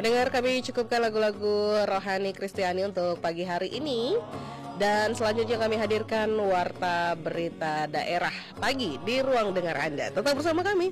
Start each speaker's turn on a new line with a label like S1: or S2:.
S1: Pendengar, kami cukupkan lagu-lagu rohani Kristiani untuk pagi hari ini. Dan selanjutnya kami hadirkan Warta Berita Daerah pagi di ruang dengar Anda. Tetap bersama kami.